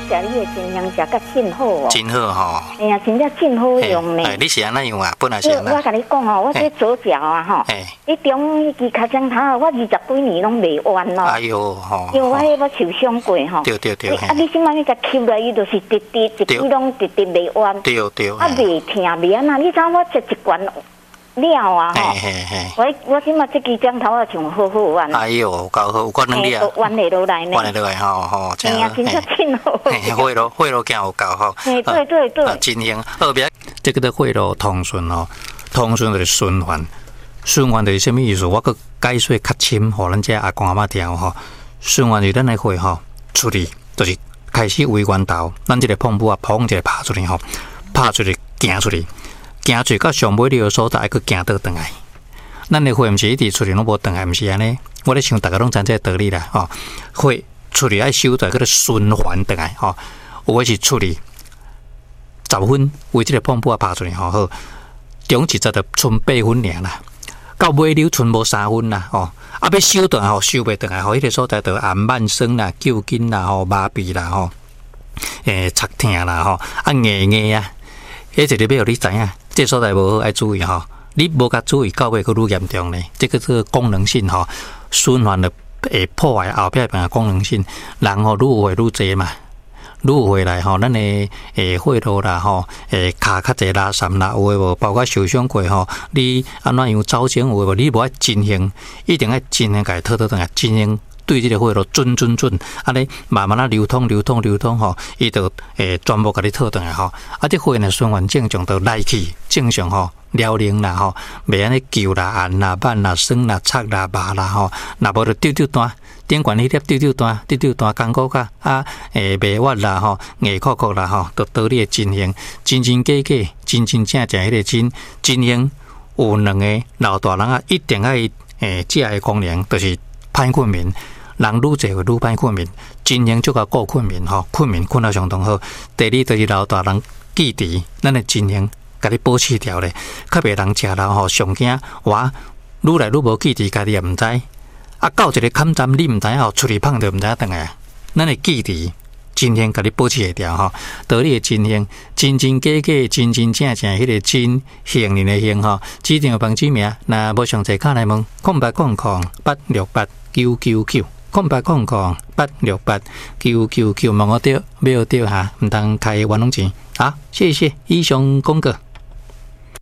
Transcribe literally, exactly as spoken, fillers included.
食你的真香，食甲真好哦。 真好吼。 哎呀，真正真好用呢。 哎，你是安怎用啊？本来是安怎？ 我甲你讲哦，我这左脚啊吼，你中迄支脚掌头啊，我二十几年拢袂弯咯。 哎呦吼！ 因为我迄要受伤过吼。 对对对。 啊，你即摆你甲吸落，伊就是直直，一支拢直直袂弯。 对对。 啊，袂疼袂安那？你知我食一罐了啊吼。我我即摆这支掌头啊，上好好弯。 哎呦，够好，有够能力啊！ 弯得落来呢。 弯得落来吼吼， 真好。真正真好。 血路血路行有够好。 哎，对对对。 真香。后边这个的血路通顺吼，通顺就是循环。循环就是什么意思？我搁解说较深，互咱这阿公阿嬷听吼。循环就是咱的血吼出去，就是开始为源头，咱这个碰布啊，砰一个拍出去吼，拍出去行出去，行出去到上尾了所在，还搁行倒转来。咱的血毋是一直出去拢无转来，毋是安尼。我咧想大家拢知这个道理啦，吼，血出去爱收在，搁咧循环转来，吼，有诶是出去十分，为这个碰布啊拍出去，吼好，中一则就剩八分尔啦。到尾了剩无三分啦，吼！啊，要收转吼，收袂转来，吼！迄个所在就暗慢酸啦、揪筋啦、吼麻痹啦、吼诶擦疼啦、吼啊硬硬啊，迄一个要互你知影，这所在无好爱注意吼。你无甲注意，到尾佫愈严重咧。这个这个功能性吼，循环的会破坏后壁边功能性，人吼愈会愈济嘛。愈回来吼，咱的诶血路啦吼，诶骹较济拉伤啦，有诶无？包括受伤过吼，你安怎样走前有诶无？你无爱进行，一定爱进行甲伊讨讨倒来，进行对这个血路准准准，安尼慢慢啊流通流通流通吼，伊就诶全部甲你讨倒来吼。啊，这血呢循环正常就来去正常吼。辽宁啦吼，袂安尼旧啦、暗啦、慢啦、酸啦、擦啦、麻啦吼，若无就丢丢单，顶悬迄粒丢丢单、丢丢单，艰苦甲啊诶袂屈啦吼，硬酷酷啦吼，都倒你诶真形，真真假假，真真正正迄个真真形，有两个老大人啊，一定爱诶食诶功能，就是歹困眠，人愈侪会愈歹困眠，真形足够顾困眠吼，困眠困到相当好。第二就是老大人记住，咱诶真形。甲你保持条咧，较袂人食啦吼，上惊哇，愈来愈无记住，家己也毋知。啊，到一个坎站，你毋知吼，出去碰着毋知倒来。咱会记住，真形甲你保持会条吼，道理的真形，真真假假，真真正正，迄个真形人的形吼，指定帮指名。若无详细卡来问，空八空空八六八九九九，空八空空八六八九九九，问我对，没有对哈，毋通开玩弄钱。好，谢谢以上公告。